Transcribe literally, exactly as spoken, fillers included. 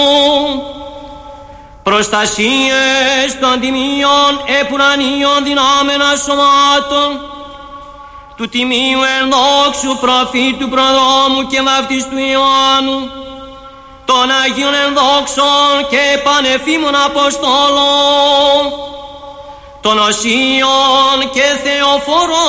προστασίες των τιμίων επουρανίων δυνάμενα σωμάτων του τιμίου ενδόξου προφήτου προδρόμου και βαπτιστού Ιωάννου, των Αγίων ενδόξων και πανεφήμων Αποστόλων, των Οσίων και Θεοφορών